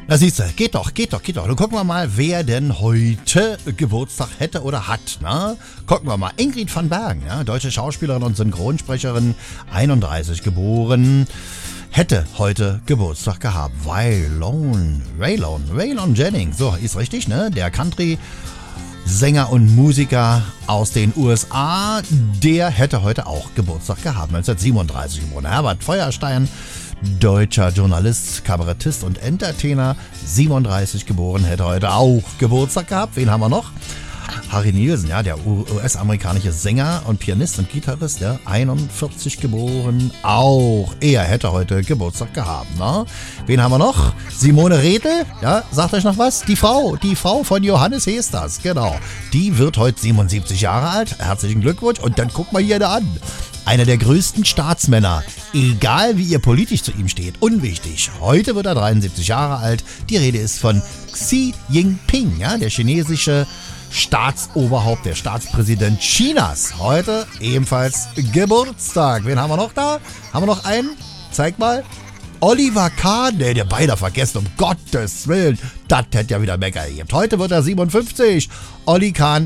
Na siehst du, geht doch. Nun gucken wir mal, wer denn heute Geburtstag hätte oder hat. Na? Gucken wir mal. Ingrid van Bergen, ja, deutsche Schauspielerin und Synchronsprecherin, 31 geboren, hätte heute Geburtstag gehabt. Waylon Jennings, so ist richtig, ne? Der Country-Sänger und Musiker aus den USA, der hätte heute auch Geburtstag gehabt. 1937 geboren. Herbert Feuerstein, deutscher Journalist, Kabarettist und Entertainer, 37 geboren, hätte heute auch Geburtstag gehabt. Wen haben wir noch? Harry Nilsson, ja, der US-amerikanische Sänger und Pianist und Gitarrist, ja, 41 geboren, auch er hätte heute Geburtstag gehabt, ne? Wen haben wir noch? Simone Redl, ja, sagt euch noch was? Die Frau von Johannes Hesters, genau. Die wird heute 77 Jahre alt, herzlichen Glückwunsch. Und dann guckt mal hier da an. Einer der größten Staatsmänner, egal wie ihr politisch zu ihm steht, unwichtig. Heute wird er 73 Jahre alt. Die Rede ist von Xi Jinping, ja, der chinesische Staatsoberhaupt, der Staatspräsident Chinas. Heute ebenfalls Geburtstag. Wen haben wir noch da? Haben wir noch einen? Zeig mal. Oliver Kahn, der beinahe vergessen, um Gottes Willen. Das hätte ja wieder Mecker gegeben. Heute wird er 57. Olli Kahn